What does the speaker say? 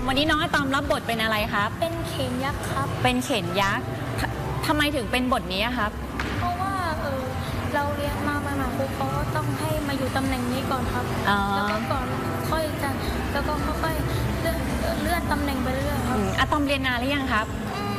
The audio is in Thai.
วันนี้น้องอะตอมรับบทเป็นอะไรครับเป็นเข็นยักษ์ครับเป็นเข็นยักษ์ทำไมถึงเป็นบทนี้ครับเพราะว่าเราเรียนมาครูเขาก็ต้องให้มาอยู่ตำแหน่งนี้ก่อนครับแล้วก็ก่อนค่อยจะแล้วก็ค่อยๆเลื่อนตำแหน่งไปเรื่อยๆครับอะตอมเรียนนานหรือยังครับ